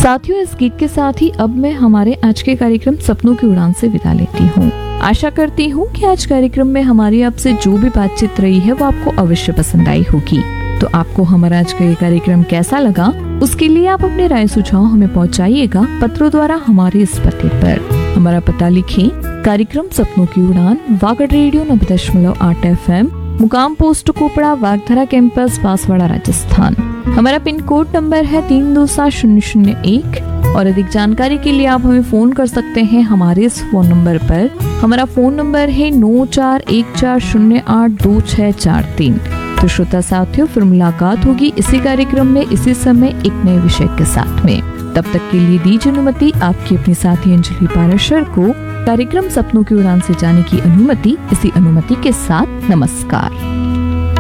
साथियों, इस गीत के साथ ही अब मैं हमारे आज के कार्यक्रम सपनों की उड़ान से विदा लेती हूँ। आशा करती हूँ कि आज कार्यक्रम में हमारी आपसे जो भी बातचीत रही है वो आपको अवश्य पसंद आई होगी। तो आपको हमारा आज का ये कार्यक्रम कैसा लगा, उसके लिए आप अपने राय सुझाव हमें पहुँचाइएगा पत्रों द्वारा हमारे इस पते पर। हमारा पता लिखें, कार्यक्रम सपनों की उड़ान, वागड़ रेडियो 90.8 FM, मुकाम पोस्ट कोपड़ा, वागधरा कैंपस, बांसवाड़ा, राजस्थान। हमारा पिन कोड नंबर है 327001। और अधिक जानकारी के लिए आप हमें फोन कर सकते हैं हमारे इस फोन नंबर पर। हमारा फोन नंबर है 9414082643। तो श्रोता साथियों, फिर मुलाकात होगी इसी कार्यक्रम में इसी समय एक नए विषय के साथ में। तब तक के लिए दीजिए अनुमति आपकी अपनी साथी अंजलि पाराशर को कार्यक्रम सपनों की उड़ान से जाने की अनुमति। इसी अनुमति के साथ नमस्कार।